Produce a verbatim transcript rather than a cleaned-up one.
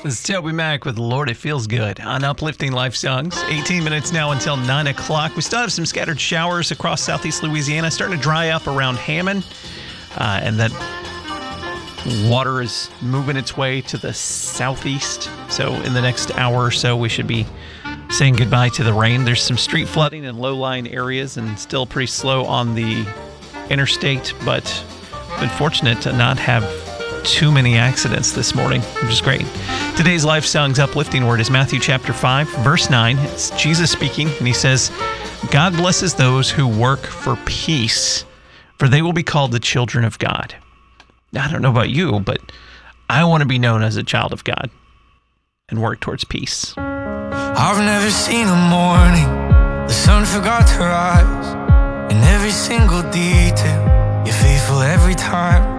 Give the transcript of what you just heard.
This is Toby Mac with Lord It Feels Good on Uplifting Life Songs. eighteen minutes now until nine o'clock. We still have some scattered showers across southeast Louisiana, starting to dry up around Hammond. Uh, and that water is moving its way to the southeast. So in the next hour or so, we should be saying goodbye to the rain. There's some street flooding in low-lying areas and still pretty slow on the interstate, but been fortunate to not have too many accidents this morning, which is great. Today's Life Song's uplifting word is Matthew chapter five, verse nine. It's Jesus speaking, and he says, God blesses those who work for peace, for they will be called the children of God. Now, I don't know about you, but I want to be known as a child of God and work towards peace. I've never seen a morning the sun forgot to rise. In every single detail, you're faithful every time.